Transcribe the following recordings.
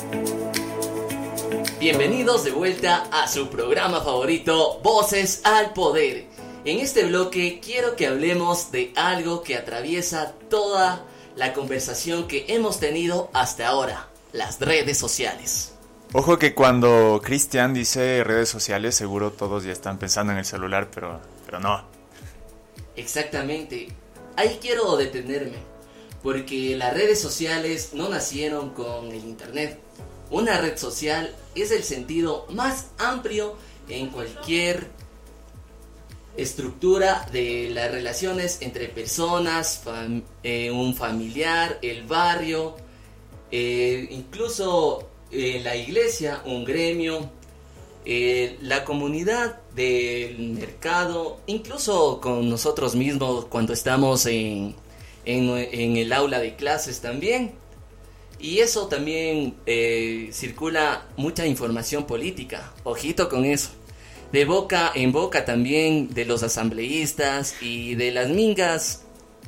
Bienvenidos de vuelta a su programa favorito, Voces al Poder. En este bloque quiero que hablemos de algo que atraviesa toda la conversación que hemos tenido hasta ahora, las redes sociales. Ojo que cuando Cristian dice redes sociales, seguro todos ya están pensando en el celular, pero no. Exactamente, ahí quiero detenerme, porque las redes sociales no nacieron con el internet. Una red social es el sentido más amplio en cualquier estructura de las relaciones entre personas, un familiar, el barrio, incluso la iglesia, un gremio, la comunidad del mercado, incluso con nosotros mismos cuando estamos en el aula de clases también. Y eso también circula mucha información política, ojito con eso. De boca en boca también de los asambleístas y de las mingas.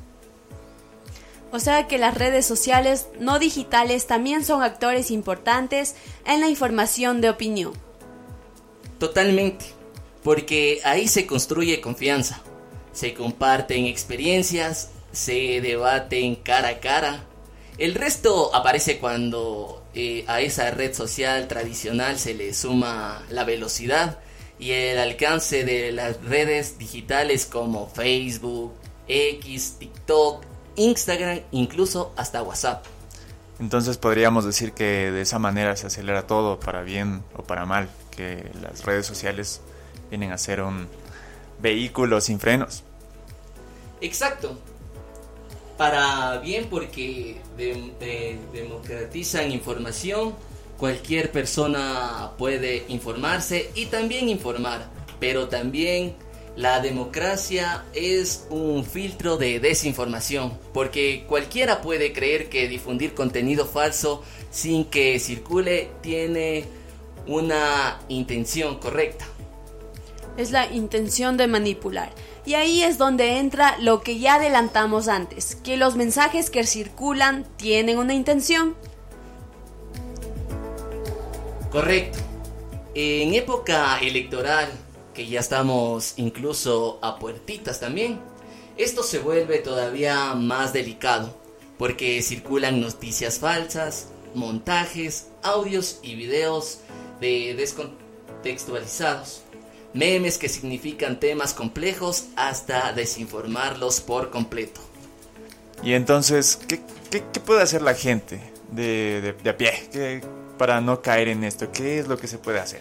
O sea que las redes sociales no digitales también son actores importantes en la información de opinión. Totalmente, porque ahí se construye confianza, se comparten experiencias, se debaten cara a cara. El resto aparece cuando a esa red social tradicional se le suma la velocidad y el alcance de las redes digitales como Facebook, X, TikTok, Instagram, incluso hasta WhatsApp. Entonces podríamos decir que de esa manera se acelera todo, para bien o para mal, que las redes sociales vienen a ser un vehículo sin frenos. Exacto. Para bien porque democratizan información, cualquier persona puede informarse y también informar, pero también la democracia es un filtro de desinformación, porque cualquiera puede creer que difundir contenido falso sin que circule tiene una intención correcta. Es la intención de manipular. Y ahí es donde entra lo que ya adelantamos antes, que los mensajes que circulan tienen una intención. Correcto. En época electoral, que ya estamos incluso a puertitas también, esto se vuelve todavía más delicado, porque circulan noticias falsas, montajes, audios y videos descontextualizados. Memes que significan temas complejos hasta desinformarlos por completo. Y entonces, ¿qué puede hacer la gente de a pie para no caer en esto? ¿Qué es lo que se puede hacer?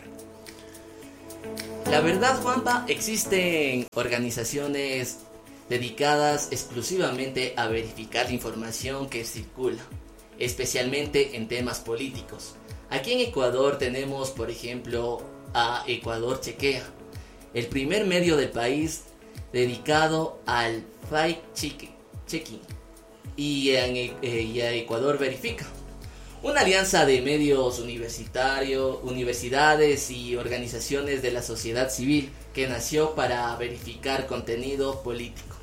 La verdad, Juanpa, existen organizaciones dedicadas exclusivamente a verificar la información que circula, especialmente en temas políticos. Aquí en Ecuador tenemos, por ejemplo, a Ecuador Chequea, el primer medio del país dedicado al fact-checking, y a Ecuador Verifica, una alianza de medios universidades y organizaciones de la sociedad civil que nació para verificar contenido político.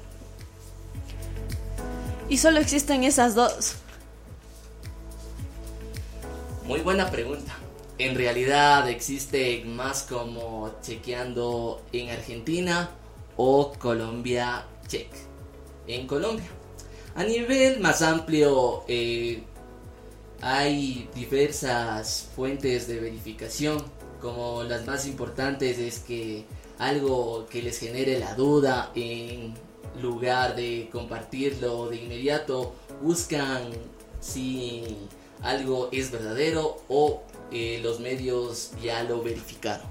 ¿Y solo existen esas dos? Muy buena pregunta. En realidad existe más, como Chequeando en Argentina o Colombia Check en Colombia. A nivel más amplio, hay diversas fuentes de verificación, como las más importantes es que algo que les genere la duda, en lugar de compartirlo de inmediato, buscan si algo es verdadero o los medios ya lo verificaron.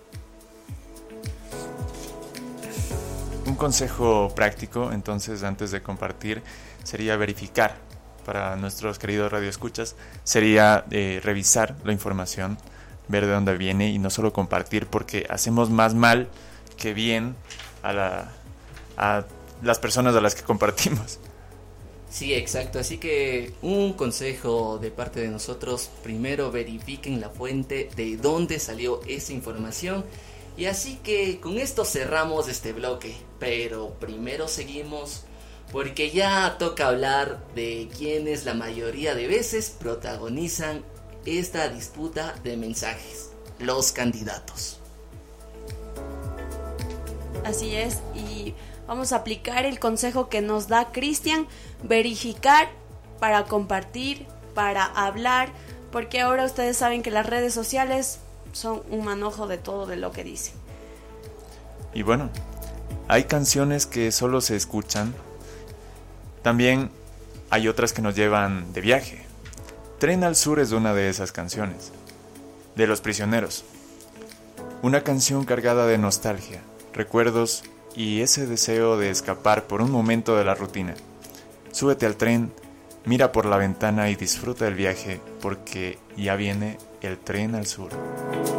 Un consejo práctico, entonces, antes de compartir, sería verificar. Para nuestros queridos radioescuchas, sería revisar la información, ver de dónde viene y no solo compartir, porque hacemos más mal que bien a las personas a las que compartimos. Sí, exacto. Así que un consejo de parte de nosotros: primero verifiquen la fuente de dónde salió esa información. Y así que con esto cerramos este bloque, pero primero seguimos porque ya toca hablar de quienes la mayoría de veces protagonizan esta disputa de mensajes, los candidatos. Así es, y vamos a aplicar el consejo que nos da Cristian, verificar para compartir, para hablar, porque ahora ustedes saben que las redes sociales son un manojo de todo de lo que dicen. Y bueno, hay canciones que solo se escuchan. También hay otras que nos llevan de viaje. Tren al Sur es una de esas canciones. De Los Prisioneros. Una canción cargada de nostalgia, recuerdos y ese deseo de escapar por un momento de la rutina. Súbete al tren, mira por la ventana y disfruta del viaje porque ya viene el Tren al Sur.